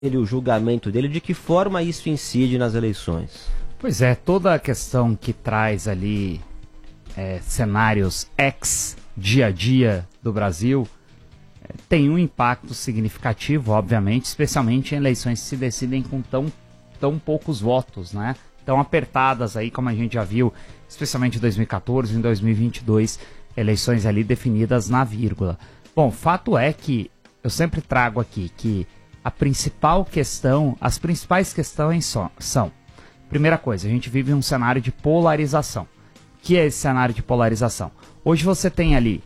o julgamento dele, de que forma isso incide nas eleições? Pois é, toda a questão que traz ali cenários dia a dia do Brasil tem um impacto significativo, obviamente, especialmente em eleições que se decidem com tão poucos votos, né? Tão apertadas aí, como a gente já viu, especialmente em 2014 e em 2022, eleições ali definidas na vírgula. Bom, fato é que eu sempre trago aqui que as principais questões são, primeira coisa, a gente vive um cenário de polarização. O que é esse cenário de polarização? Hoje você tem ali,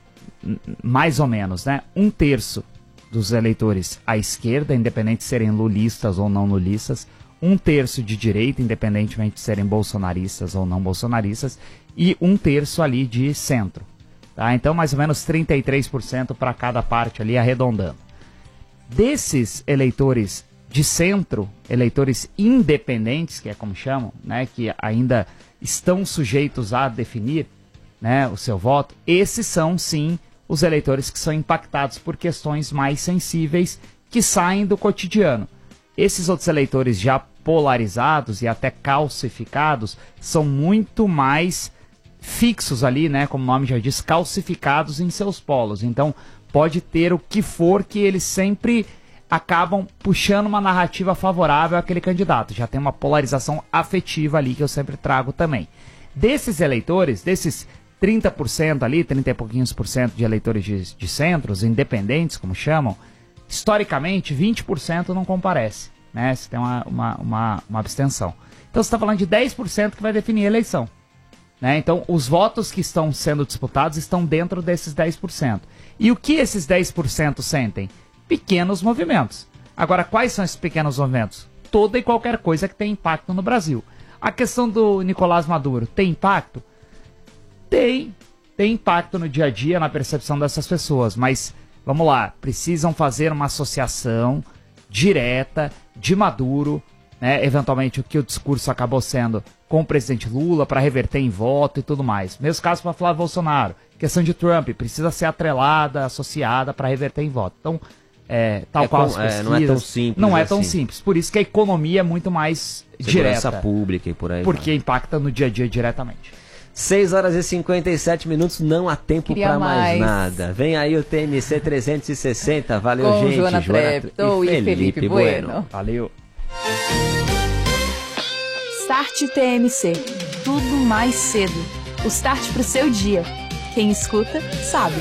mais ou menos, né, 1/3 dos eleitores à esquerda, independente de serem lulistas ou não lulistas, 1/3 de direita, independentemente de serem bolsonaristas ou não bolsonaristas, e 1/3 ali de centro. Tá? Então, mais ou menos 33% para cada parte ali, arredondando. Desses eleitores de centro, eleitores independentes, que é como chamam, né, que ainda estão sujeitos a definir, né, o seu voto, esses são, sim, os eleitores que são impactados por questões mais sensíveis que saem do cotidiano. Esses outros eleitores já polarizados e até calcificados são muito mais fixos ali, né, como o nome já diz, calcificados em seus polos. Então, pode ter o que for que eles sempre acabam puxando uma narrativa favorável àquele candidato. Já tem uma polarização afetiva ali que eu sempre trago também. Desses eleitores, desses 30% ali, 30 e pouquinhos por cento de eleitores de centros, independentes, como chamam, historicamente, 20% não comparece, né? Você tem uma abstenção. Então você está falando de 10% que vai definir a eleição, né? Então os votos que estão sendo disputados estão dentro desses 10%. E o que esses 10% sentem? Pequenos movimentos. Agora, quais são esses pequenos movimentos? Toda e qualquer coisa que tem impacto no Brasil. A questão do Nicolás Maduro tem impacto? Tem impacto no dia a dia, na percepção dessas pessoas, mas vamos lá, precisam fazer uma associação direta de Maduro, né, eventualmente o que o discurso acabou sendo com o presidente Lula para reverter em voto e tudo mais. Mesmo caso para Flávio Bolsonaro, questão de Trump, precisa ser atrelada, associada para reverter em voto. Então, qual as pesquisas, não é tão simples. Não é tão simples, por isso que a economia é muito mais segurança direta. Pública e por aí. Porque impacta no dia a dia diretamente. 6h57, não há tempo para mais nada. Vem aí o TMC 360. Valeu, com gente. Joana Treptow e Felipe Bueno. Valeu. Start TMC. Tudo mais cedo. O start pro seu dia. Quem escuta, sabe.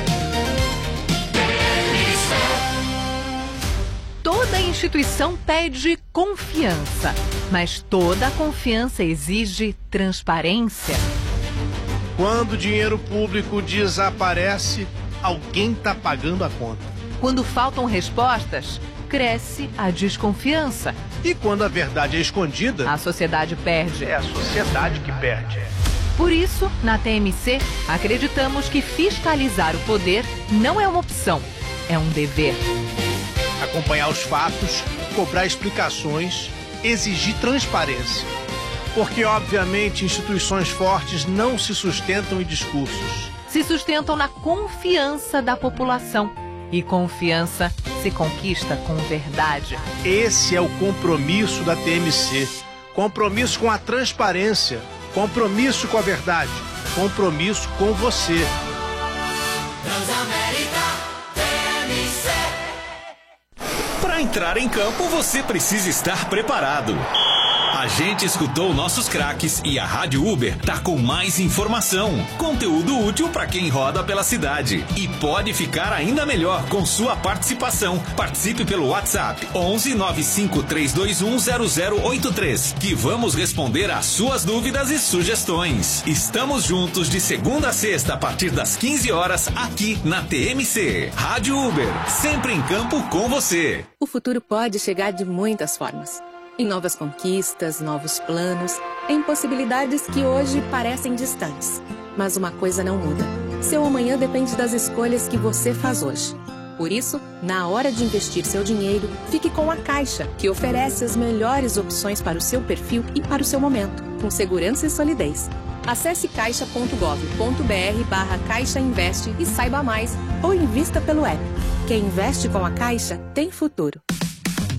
Toda instituição pede confiança, mas toda confiança exige transparência. Quando o dinheiro público desaparece, alguém está pagando a conta. Quando faltam respostas, cresce a desconfiança. E quando a verdade é escondida, a sociedade perde. É a sociedade que perde. Por isso, na TMC, acreditamos que fiscalizar o poder não é uma opção, é um dever. Acompanhar os fatos, cobrar explicações, exigir transparência. Porque, obviamente, instituições fortes não se sustentam em discursos. Se sustentam na confiança da população. E confiança se conquista com verdade. Esse é o compromisso da TMC. Compromisso com a transparência. Compromisso com a verdade. Compromisso com você. Transamérica TMC. Para entrar em campo, você precisa estar preparado. A gente escutou nossos craques e a Rádio Uber tá com mais informação, conteúdo útil para quem roda pela cidade. E pode ficar ainda melhor com sua participação. Participe pelo WhatsApp 11 95 321 0083, que vamos responder às suas dúvidas e sugestões. Estamos juntos de segunda a sexta a partir das 15 horas aqui na TMC. Rádio Uber, sempre em campo com você. O futuro pode chegar de muitas formas. Em novas conquistas, novos planos, em possibilidades que hoje parecem distantes. Mas uma coisa não muda. Seu amanhã depende das escolhas que você faz hoje. Por isso, na hora de investir seu dinheiro, fique com a Caixa, que oferece as melhores opções para o seu perfil e para o seu momento, com segurança e solidez. Acesse caixa.gov.br/Caixa Investe e saiba mais, ou invista pelo app. Quem investe com a Caixa tem futuro.